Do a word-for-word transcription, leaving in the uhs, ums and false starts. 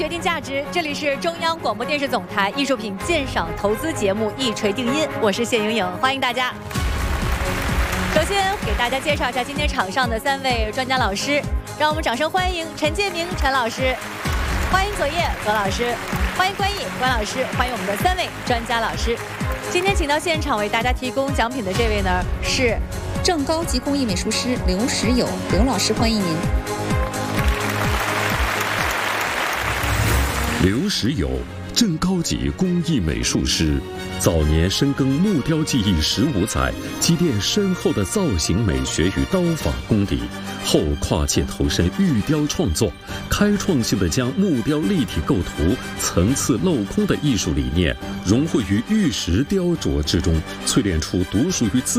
决定价值，这里是中央广播电视总台艺术品鉴赏投资节目《一锤定音》，我是谢莹莹，欢迎大家。首先给大家介绍一下今天场上的三位专家老师，让我们掌声欢迎陈建明陈老师，欢迎左叶左老师，欢迎关毅关老师，欢迎我们的三位专家老师。今天请到现场为大家提供奖品的这位呢是正高级工艺美术师刘石友，刘老师，欢迎您。 刘石友，正高级工艺美术师，早年深耕木雕技艺十五载，积淀深厚的造型美学与刀法功底，后跨界投身玉雕创作，开创性的将木雕立体构图、层次镂空的艺术理念融汇于玉石雕琢之中，淬炼出独属于自